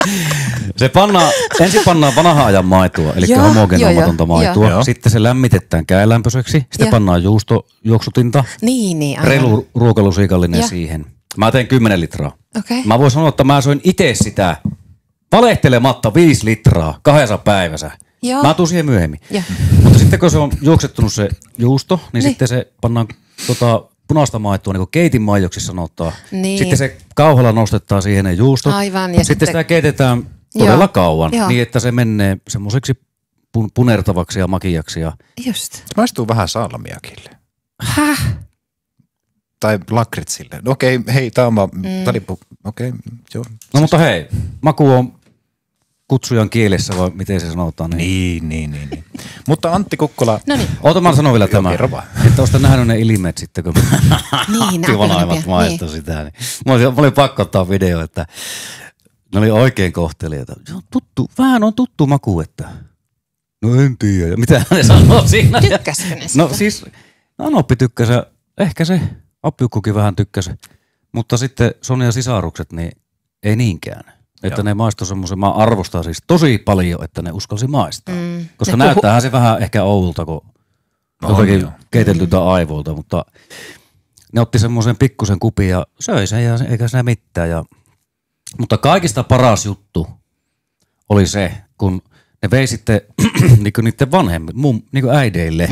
Ensin pannaan vanhan ajan maitoa, eli homogenomatonta maitoa. Joo. Sitten se lämmitetään käelämpöiseksi. Sitten pannaan juustojuoksutinta. Niin. Reilu ruokalusiikallinen siihen. Mä teen 10 litraa. Okay. Mä voin sanoa, että mä söin itse sitä valehtelematta 5 litraa 2 päivässä. Joo. Mä tuun siihen myöhemmin. Ja. Mutta sitten kun se on juoksettunut se juusto, niin sitten se pannaan punaista maitoa, niin kuin keitin maidoksi sanotaan. Niin. Sitten se kauhalla nostetaan siihen ne juustot. Aivan. Ja sitten sitä keitetään todella kauan, Joo. niin että se menee semmoiseksi punertavaksi ja makiaksi. Ja Just. Maistuu vähän salmiakille. Häh? Tai lakritsille. Okei, hei, tää on vaan talipu. Okei, joo. no mutta hei, maku on kutsujan kielessä vai miten se sanotaan? Niin. Mutta Antti Kukkola. No niin. Oota, mä sanon vielä Joo, tämän. kerro vaan. Että olisitko nähnyt ne ilmeet sitten, kun Niin, vanhemmat maistoi sitä. Niin. Mä olin pakko ottaa video, että ne oli oikein kohtelijoita. Se on tuttu, vähän on tuttu maku, että no en tiedä. Mitä ne sanoo siinä? Tykkäskö ne sitä? No siis, Anoppi tykkäsi, ehkä se Appiukkukin vähän tykkäsi. Mutta sitten Sonja sisarukset, niin ei niinkään. Että ne maistoi semmoisen, mä arvostan siis tosi paljon, että ne uskalsi maistaa. Koska näyttäähän se vähän ehkä oudolta, kun jotakin keiteltyltä aivoilta, mutta ne otti semmoisen pikkusen kupin ja söi sen ja eikä siinä mitään. Mutta kaikista paras juttu oli se, kun ne vei sitten niin niiden vanhemmille, niin äideille,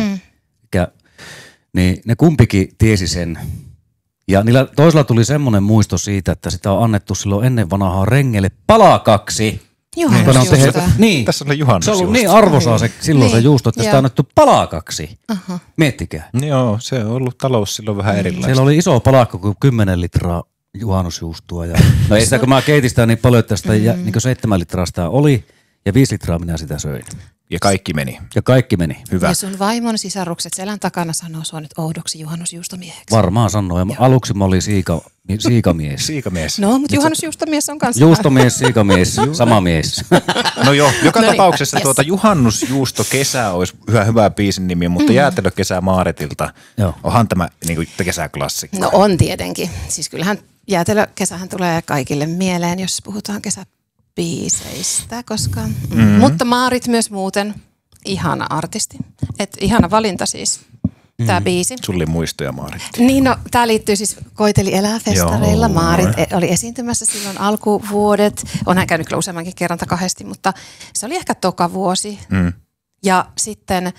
niin ne kumpikin tiesi sen. Ja niillä toisella tuli semmoinen muisto siitä, että sitä on annettu silloin ennen vanhaa rengeille palakaksi. Juhannusjuustoa. Niin. Tässä oli juhannusjuusto. Se on ollut niin arvosaa se, silloin se juusto, että sitä on annettu palakaksi. Miettikää. Joo, se on ollut talous silloin vähän erilaista. Siellä oli iso palakko kuin 10 litraa juhannusjuustoa. No ei sitä, kun mä keitin sitä niin paljon, että sitä niin 7 litraa sitä oli ja 5 litraa minä sitä söin. Ja kaikki meni. Ja kaikki meni. Hyvä. Ja sun vaimon sisarukset selän takana sanoo sua nyt oudoksi juhannusjuustomieheksi. Varmaan sanoo. Aluksi mä olin siikamies. Siikamies. No, mutta juhannusjuustomies on kanssa. Juustomies, siikamies, sama mies. No joo, joka No niin, tapauksessa yes. juhannusjuusto kesä olisi hyvä biisin nimi, mutta jäätelökesä Maaretilta. Joo. Onhan tämä niin kesäklassikko. No on tietenkin. Siis kyllähän jäätelökesähän tulee kaikille mieleen, jos puhutaan kesäbiiseistä, koska... Mutta Maarit myös muuten, ihana artisti. Ihana valinta siis, tämä biisi. Sulla oli muistoja Maarit. Niin no, tämä liittyy siis Koiteli elää festareilla. Joo. Maarit oli esiintymässä silloin alkuvuodet. On hän käynyt kyllä useammankin kerran kahdesti, mutta se oli ehkä toka vuosi. Ja sitten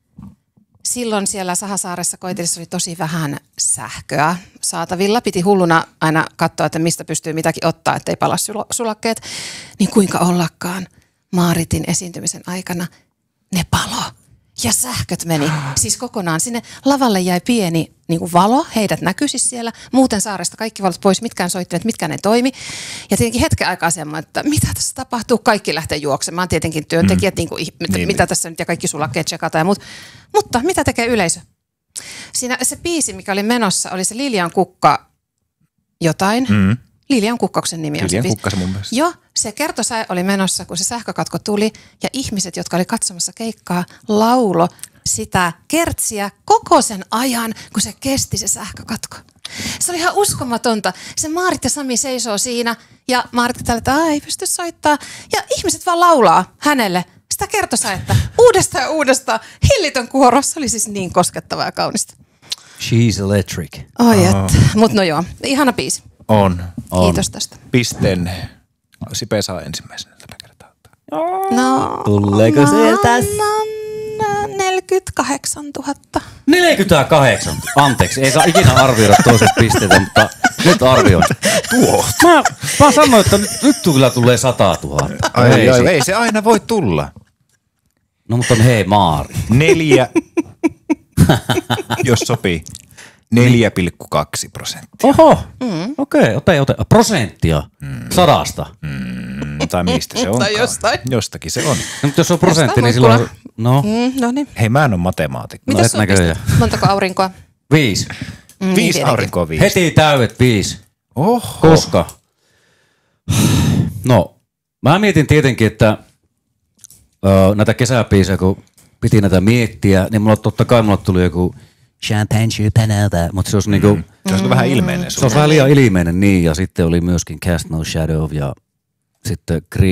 silloin siellä Sahasaaressa Koitelissa oli tosi vähän sähköä saatavilla. Piti hulluna aina katsoa, että mistä pystyy mitäkin ottaa, ettei pala sulakkeet. Niin kuinka ollakaan Maaritin esiintymisen aikana ne palo. Ja sähköt meni siis kokonaan. Sinne lavalle jäi pieni niin kuin valo, heidät näkyi siis siellä. Muuten saaresta kaikki valot pois, mitkään soittimet, mitkään ei toimi. Ja tietenkin hetken aikaa semmoinen, että mitä tässä tapahtuu, kaikki lähtee juoksemaan. Tietenkin työntekijät, niin kuin, mitä tässä nyt ja kaikki sulakkeet tsekataan ja muut. Mutta mitä tekee yleisö? Siinä se biisi, mikä oli menossa, oli se Lilian Kukka jotain. Lilian Kukkauksen nimi on se Lilian biisi. Kukkasen mun mielestä. Joo, se kertosäe oli menossa, kun se sähkökatko tuli ja ihmiset, jotka oli katsomassa keikkaa, laulo sitä kertsiä koko sen ajan, kun se kesti se sähkökatko. Se oli ihan uskomatonta. Se Maarit ja Sami seisoo siinä ja Maarit tällä, että ei pysty soittaa. Ja ihmiset vaan laulaa hänelle sitä kertosäettä uudestaan ja uudestaan. Hillitön kuoro, se oli siis niin koskettava ja kaunista. She's electric. Oi mutta no joo, ihana biisi. On. Kiitos tästä. Pisteen Sipe saa ensimmäisenä tällä kertaa. No, Tuleeko sieltä? 48 000. 48. Anteeksi, ei saa ikinä arvioida toisen pisteitä, mutta nyt arvioin. Mä sanoin, että nyt kyllä tulee 100 000. Ei se aina voi tulla. No mutta hei Maari. 4, jos sopii, 4,2%. Oho, okei, ota prosenttia 100. Tai mistä se on? Tai jostain. Jostakin se on. No, mutta jos on prosentti, niin Jostain silloin... No, No niin. Hei, mä en ole matemaatikko. Mitäs et sun näköjään. piste? Montako aurinkoa? 5. 5 tietenkin. aurinkoa 5. Heti täydet 5. Oho. Koska? No, mä mietin tietenkin, että näitä kesäbiisejä, kun piti näitä miettiä, niin totta kai mulle tuli joku Champagne Champagnelta, mutta se olisi niinku... Se olisi vähän ilmeinen. Se olisi vähän liian ilmeinen, niin, ja sitten oli myöskin Cast No Shadow ja sitten Green